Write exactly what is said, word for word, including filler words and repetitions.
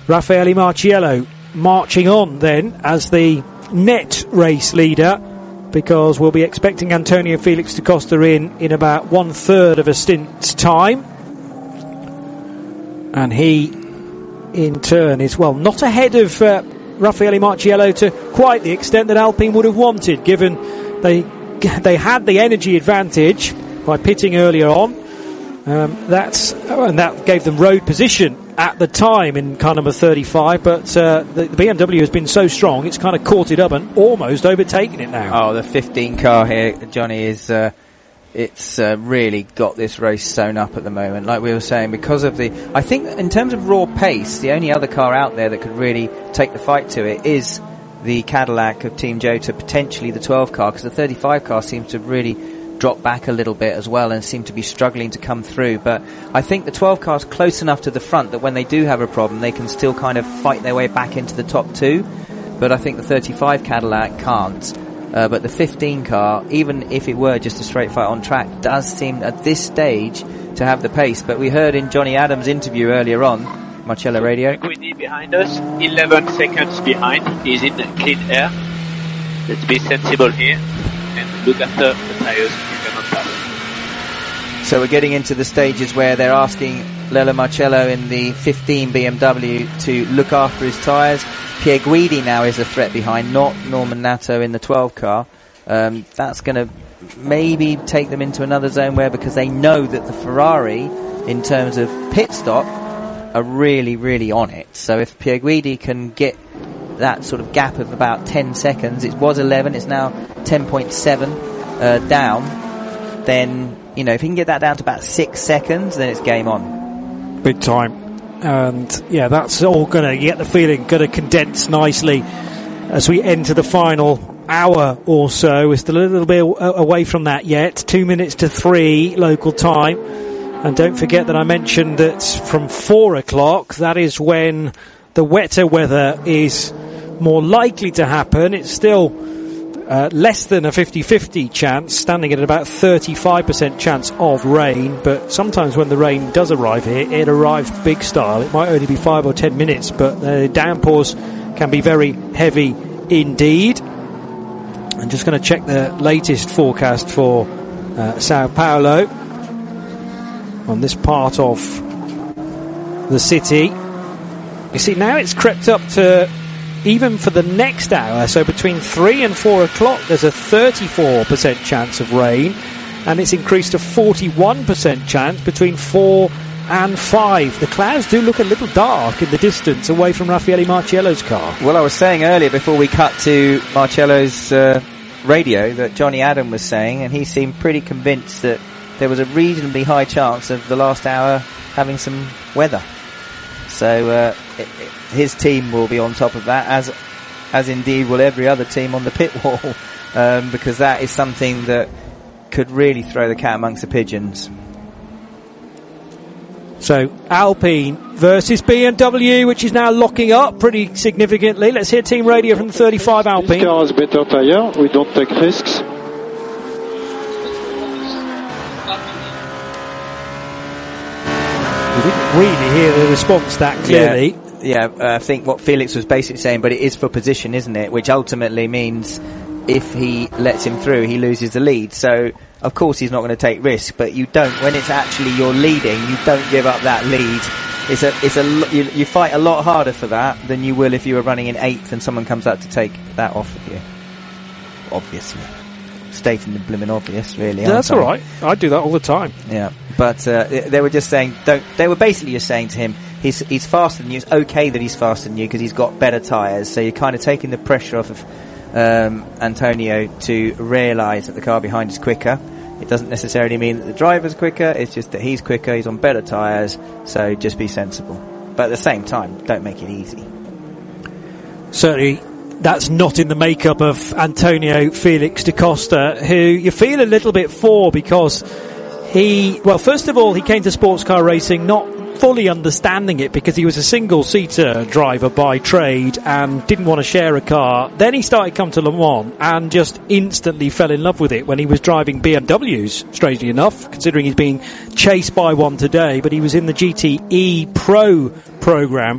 Raffaele Marciello marching on then as the net race leader, because we'll be expecting Antonio Felix da Costa in in about one third of a stint's time, and he in turn is, well, not ahead of uh, Raffaele Marciello to quite the extent that Alpine would have wanted, given they they had the energy advantage by pitting earlier on. Um, that's and that gave them road position at the time in car number thirty-five, but uh, the, the B M W has been so strong it's kind of caught it up and almost overtaken it now. Oh, the fifteen car here, Johnny, is uh, it's uh, really got this race sewn up at the moment, like we were saying, because of the, I think in terms of raw pace, the only other car out there that could really take the fight to it is the Cadillac of Team Jota, potentially the twelve car, because the thirty-five car seems to have really dropped back a little bit as well and seem to be struggling to come through. But I think the twelve car's close enough to the front that when they do have a problem, they can still kind of fight their way back into the top two. But I think the thirty-five Cadillac can't. Uh, but the fifteen car, even if it were just a straight fight on track, does seem at this stage to have the pace. But we heard in Johnny Adams' interview earlier on, Marcello Radio, Guidi behind us, eleven seconds behind, he's in clean air. Let's be sensible here and look after the tires. So we're getting into the stages where they're asking Lello Marcello in the fifteen B M W to look after his tyres. Pierre Guidi now is a threat behind, not Norman Nato in the twelve car. Um, that's going to maybe take them into another zone where, because they know that the Ferrari, in terms of pit stop, are really, really on it. So if Pierre Guidi can get that sort of gap of about ten seconds, it was eleven, it's now ten point seven uh, down, then, you know, if he can get that down to about six seconds, then it's game on. Big time. And yeah, that's all going to get the feeling, going to condense nicely as we enter the final hour or so. We're still a little bit away from that yet. Two minutes to three local time. And don't forget that I mentioned that from four o'clock, that is when the wetter weather is more likely to happen. It's still uh, less than a fifty-fifty chance, standing at about thirty-five percent chance of rain. But sometimes when the rain does arrive here, it arrives big style. It might only be five or ten minutes, but the downpours can be very heavy indeed. I'm just going to check the latest forecast for uh, Sao Paulo on this part of the city. You see, now it's crept up to, even for the next hour, so between three and four o'clock, there's a thirty-four percent chance of rain, and it's increased to forty-one percent chance between four and five. The clouds do look a little dark in the distance away from Raffaele Marciello's car. Well, I was saying earlier, before we cut to Marcello's uh, radio, that Johnny Adam was saying, and he seemed pretty convinced that there was a reasonably high chance of the last hour having some weather. So uh, it, it, his team will be on top of that, as as indeed will every other team on the pit wall, um, because that is something that could really throw the cat amongst the pigeons. So Alpine versus B M W, which is now locking up pretty significantly. Let's hear team radio from the thirty-five Alpine. This car has better tyre. We don't take risks. We didn't really hear the response that clearly. Yeah, yeah uh, I think what Felix was basically saying, but it is for position, isn't it? Which ultimately means if he lets him through, he loses the lead. So, of course, he's not going to take risks, but you don't, when it's actually you're leading, you don't give up that lead. It's a, it's a, you, you fight a lot harder for that than you will if you were running in eighth and someone comes out to take that off of you. Obviously. Stating the blooming obvious, really. Yeah, that's all right. I do that all the time. Yeah, but uh, they were just saying, don't. They were basically just saying to him, he's he's faster than you. It's okay that he's faster than you because he's got better tyres. So you're kind of taking the pressure off of um, Antonio to realise that the car behind is quicker. It doesn't necessarily mean that the driver's quicker. It's just that he's quicker. He's on better tyres. So just be sensible. But at the same time, don't make it easy. Certainly. That's not in the makeup of Antonio Felix da Costa, who you feel a little bit for because he, well, first of all, he came to sports car racing not fully understanding it because he was a single-seater driver by trade and didn't want to share a car. Then he started come to Le Mans and just instantly fell in love with it when he was driving B M Ws, strangely enough, considering he's being chased by one today, but he was in the G T E Pro program